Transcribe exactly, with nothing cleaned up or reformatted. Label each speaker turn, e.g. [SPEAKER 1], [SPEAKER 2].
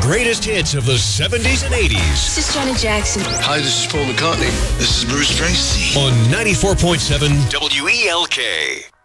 [SPEAKER 1] greatest hits of the seventies and eighties.
[SPEAKER 2] This is Janet Jackson.
[SPEAKER 3] Hi, this is Paul McCartney. This is Bruce Springsteen.
[SPEAKER 1] On ninety-four point seven W E L K.